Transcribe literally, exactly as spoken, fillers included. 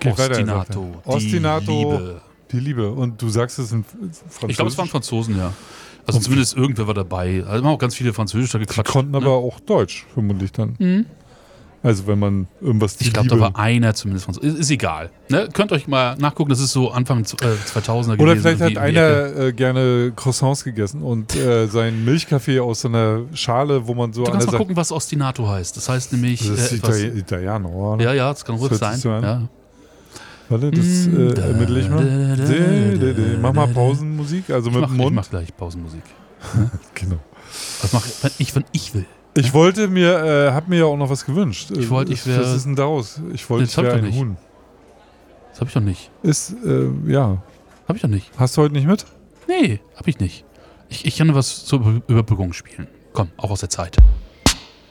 weiter. Ostinato. Die Ostinato. Liebe. Die Liebe. Und du sagst, es sind Franzosen? Ich glaube, es waren Franzosen, ja. Also und zumindest irgendwer war dabei. Also haben auch ganz viele Französisch da gequatscht. Die konnten ne? aber auch Deutsch, vermutlich dann. Mhm. Also wenn man irgendwas... Ich glaube, da war einer zumindest Französisch. Ist, ist egal. Ne? Könnt euch mal nachgucken, das ist so Anfang äh, zweitausender Oder gewesen. vielleicht hat einer äh, gerne Croissants gegessen und äh, seinen Milchkaffee aus so einer Schale, wo man so... Du kannst mal Seite gucken, was Ostinato heißt. Das heißt nämlich... Das ist äh, etwas, Itali Italiano, oder? Ja, ja, das kann ruhig Das hört sein. sich so an. Ja. Warte, das äh, ermittle ich mal. Mach mal Pausenmusik, also mit Ich mach, dem Mund. ich mach gleich Pausenmusik. Genau. Was mache ich, wenn ich will? Ich wollte mir, äh, hab mir ja auch noch was gewünscht. Ich wollte, ich wäre... Was ist denn daraus? Ich wollte, Das ich hab ich wäre doch ein nicht. Huhn. Das habe ich doch nicht. Ist, äh, ja. Habe ich doch nicht. Hast du heute nicht mit? Nee, habe ich nicht. Ich, ich kann was zur Überbrückung spielen. Komm, auch aus der Zeit.